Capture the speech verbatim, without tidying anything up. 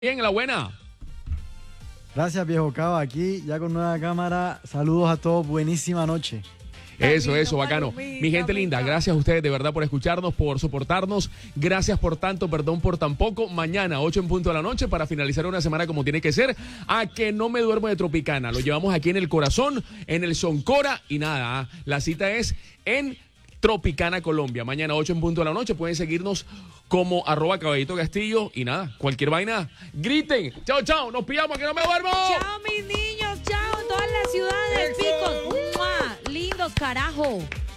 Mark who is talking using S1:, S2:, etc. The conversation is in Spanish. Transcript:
S1: Bien, la buena.
S2: Gracias, viejo Cava. Aquí ya con nueva cámara. Saludos a todos. Buenísima noche.
S1: Eso, eso, bacano. Mi gente linda, gracias a ustedes de verdad por escucharnos, por soportarnos. Gracias por tanto, perdón por tan poco. Mañana, ocho en punto de la noche, para finalizar una semana como tiene que ser. A que no me duermo de Tropicana. Lo llevamos aquí en el corazón, en el Soncora. Y nada, la cita es en Tropicana, Colombia. Mañana, ocho en punto de la noche. Pueden seguirnos como arroba Caballito Castillo. Y nada, cualquier vaina, griten. Chao, chao. Nos pillamos, que no me duermo.
S3: Chao, mis niños. Chao, en todas las ciudades. Picos. ¡Mua! Lindos, carajo.